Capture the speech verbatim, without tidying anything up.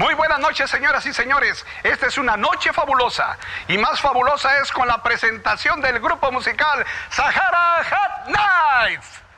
Muy buenas noches, señoras y señores. Esta es una noche fabulosa. Y más fabulosa es con la presentación del grupo musical Sahara Hot Nights.